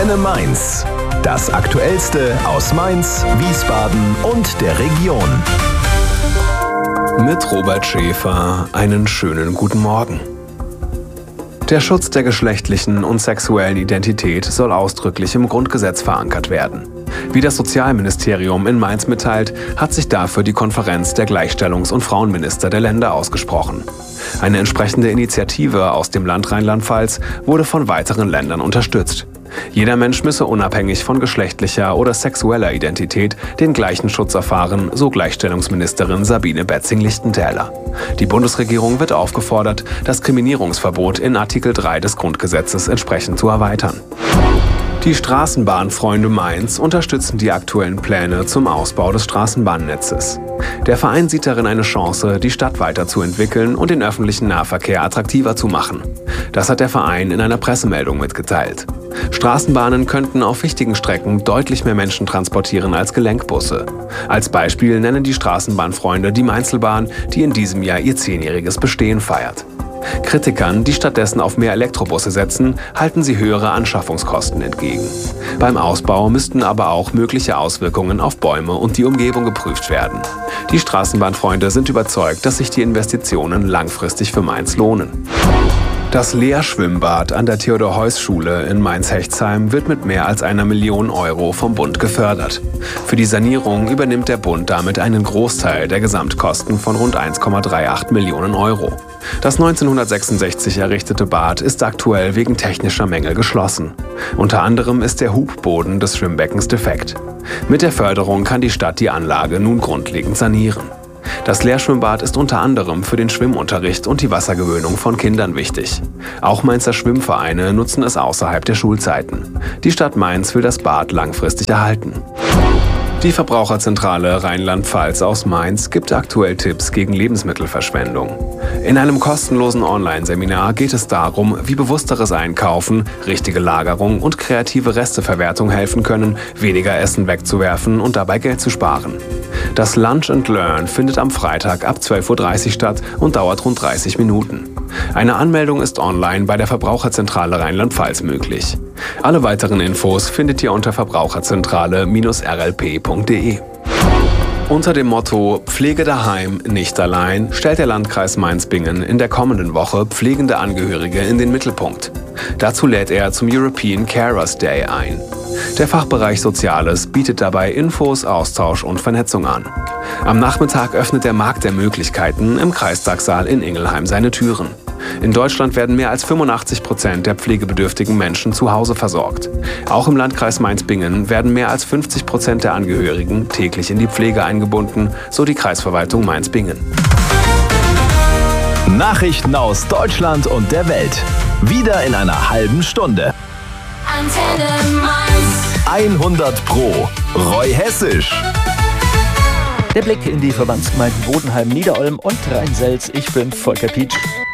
Antenne Mainz. Das Aktuellste aus Mainz, Wiesbaden und der Region. Mit Robert Schäfer einen schönen guten Morgen. Der Schutz der geschlechtlichen und sexuellen Identität soll ausdrücklich im Grundgesetz verankert werden. Wie das Sozialministerium in Mainz mitteilt, hat sich dafür die Konferenz der Gleichstellungs- und Frauenminister der Länder ausgesprochen. Eine entsprechende Initiative aus dem Land Rheinland-Pfalz wurde von weiteren Ländern unterstützt. Jeder Mensch müsse unabhängig von geschlechtlicher oder sexueller Identität den gleichen Schutz erfahren, so Gleichstellungsministerin Sabine Betzing-Lichtentäler. Die Bundesregierung wird aufgefordert, das Diskriminierungsverbot in Artikel 3 des Grundgesetzes entsprechend zu erweitern. Die Straßenbahnfreunde Mainz unterstützen die aktuellen Pläne zum Ausbau des Straßenbahnnetzes. Der Verein sieht darin eine Chance, die Stadt weiterzuentwickeln und den öffentlichen Nahverkehr attraktiver zu machen. Das hat der Verein in einer Pressemeldung mitgeteilt. Straßenbahnen könnten auf wichtigen Strecken deutlich mehr Menschen transportieren als Gelenkbusse. Als Beispiel nennen die Straßenbahnfreunde die Mainzelbahn, die in diesem Jahr ihr 10-jähriges Bestehen feiert. Kritikern, die stattdessen auf mehr Elektrobusse setzen, halten sie höhere Anschaffungskosten entgegen. Beim Ausbau müssten aber auch mögliche Auswirkungen auf Bäume und die Umgebung geprüft werden. Die Straßenbahnfreunde sind überzeugt, dass sich die Investitionen langfristig für Mainz lohnen. Das Lehrschwimmbad an der Theodor-Heuss-Schule in Mainz-Hechtsheim wird mit mehr als 1 Million Euro vom Bund gefördert. Für die Sanierung übernimmt der Bund damit einen Großteil der Gesamtkosten von rund 1,38 Millionen Euro. Das 1966 errichtete Bad ist aktuell wegen technischer Mängel geschlossen. Unter anderem ist der Hubboden des Schwimmbeckens defekt. Mit der Förderung kann die Stadt die Anlage nun grundlegend sanieren. Das Lehrschwimmbad ist unter anderem für den Schwimmunterricht und die Wassergewöhnung von Kindern wichtig. Auch Mainzer Schwimmvereine nutzen es außerhalb der Schulzeiten. Die Stadt Mainz will das Bad langfristig erhalten. Die Verbraucherzentrale Rheinland-Pfalz aus Mainz gibt aktuell Tipps gegen Lebensmittelverschwendung. In einem kostenlosen Online-Seminar geht es darum, wie bewussteres Einkaufen, richtige Lagerung und kreative Resteverwertung helfen können, weniger Essen wegzuwerfen und dabei Geld zu sparen. Das Lunch and Learn findet am Freitag ab 12:30 Uhr statt und dauert rund 30 Minuten. Eine Anmeldung ist online bei der Verbraucherzentrale Rheinland-Pfalz möglich. Alle weiteren Infos findet ihr unter verbraucherzentrale-rlp.de. Unter dem Motto Pflege daheim, nicht allein stellt der Landkreis Mainz-Bingen in der kommenden Woche pflegende Angehörige in den Mittelpunkt. Dazu lädt er zum European Carers Day ein. Der Fachbereich Soziales bietet dabei Infos, Austausch und Vernetzung an. Am Nachmittag öffnet der Markt der Möglichkeiten im Kreistagssaal in Ingelheim seine Türen. In Deutschland werden mehr als 85% der pflegebedürftigen Menschen zu Hause versorgt. Auch im Landkreis Mainz-Bingen werden mehr als 50% der Angehörigen täglich in die Pflege eingebunden, so die Kreisverwaltung Mainz-Bingen. Nachrichten aus Deutschland und der Welt. Wieder in einer halben Stunde. Antenne Mainz. 100 Pro. Roy Hessisch. Der Blick in die Verbandsgemeinden Bodenheim, Niederolm und Rheinselz. Ich bin Volker Pietsch.